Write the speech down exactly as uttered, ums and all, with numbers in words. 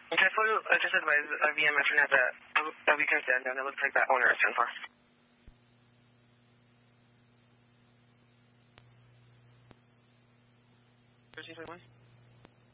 Just, uh, just advise uh, V M F that uh, that we can stand down. It looks like that owner is in for. thirteen twenty-one?